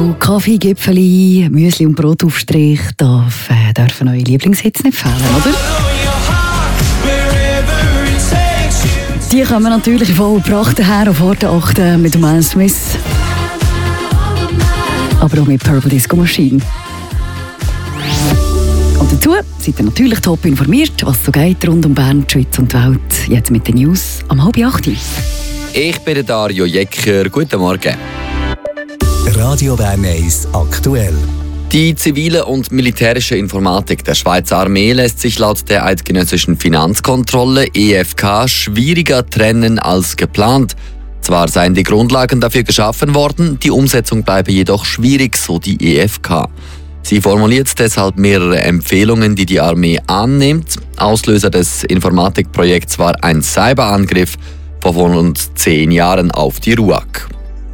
Kaffee, Gipfeli, Müsli und Brotaufstrich dürfen eure Lieblingshits nicht fehlen, oder? Die kommen natürlich vollgebracht her auf Orte 8 mit Miles Smith. Aber auch mit Purple Disco Machine. Und dazu seid ihr natürlich top informiert, was so geht rund um Bern, die Schweiz und die Welt. Jetzt mit den News am 7:30. Ich bin Dario Jecker. Guten Morgen. Radio Bern 1 aktuell. Die zivile und militärische Informatik der Schweizer Armee lässt sich laut der eidgenössischen Finanzkontrolle EFK schwieriger trennen als geplant. Zwar seien die Grundlagen dafür geschaffen worden, die Umsetzung bleibe jedoch schwierig, so die EFK. Sie formuliert deshalb mehrere Empfehlungen, die die Armee annimmt. Auslöser des Informatikprojekts war ein Cyberangriff vor rund 10 Jahren auf die RUAG.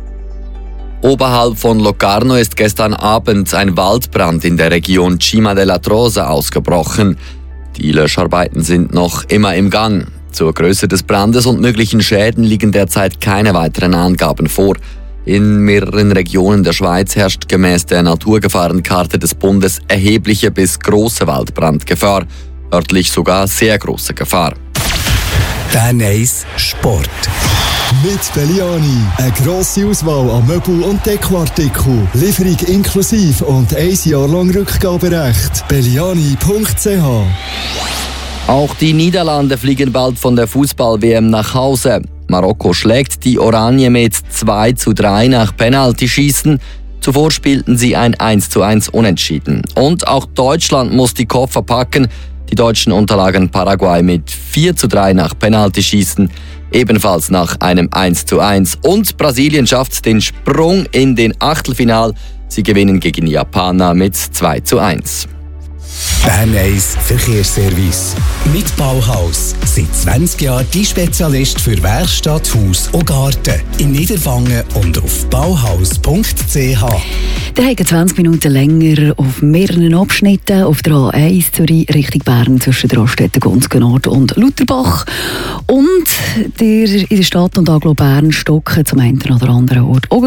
Oberhalb von Locarno ist gestern Abend ein Waldbrand in der Region Cima della Trosa ausgebrochen. Die Löscharbeiten sind noch immer im Gang. Zur Größe des Brandes und möglichen Schäden liegen derzeit keine weiteren Angaben vor. In mehreren Regionen der Schweiz herrscht gemäß der Naturgefahrenkarte des Bundes erhebliche bis große Waldbrandgefahr, örtlich sogar sehr große Gefahr. Bern 1 Sport. Mit Belliani. Eine grosse Auswahl an Möbel- und Dekoartikeln. Lieferung inklusive und 1 Jahr lang Rückgaberecht. Belliani.ch. Auch die Niederlande fliegen bald von der Fußball-WM nach Hause. Marokko schlägt die Oranien mit 2:3 nach Penaltyschießen. Zuvor spielten sie ein 1:1 Unentschieden. Und auch Deutschland muss die Koffer packen. Die Deutschen unterlagen Paraguay mit 4:3 nach Penaltyschießen, ebenfalls nach einem 1:1. Und Brasilien schafft den Sprung in den Achtelfinal. Sie gewinnen gegen Japaner mit 2:1. Bern 1 Verkehrsservice. Mit Bauhaus. Seit 20 Jahren die Spezialist für Werkstatt, Haus und Garten. In Niederwangen und auf bauhaus.ch. Der hat 20 Minuten länger auf mehreren Abschnitten auf der A1 Zürich Richtung Bern zwischen der Raststätte Gunzgenort und Lutherbach. Und in der Stadt und Agglo Bern stocken zum einen oder anderen Ort